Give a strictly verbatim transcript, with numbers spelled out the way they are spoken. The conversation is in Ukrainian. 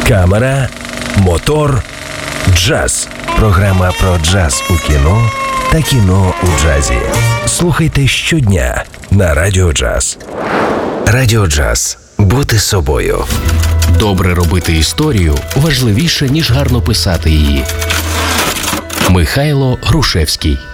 Камера, мотор, джаз. Програма про джаз у кіно та кіно у джазі. Слухайте щодня на Радіо Джаз. Радіо Джаз. Бути собою. Добре робити історію важливіше, ніж гарно писати її. Михайло Грушевський.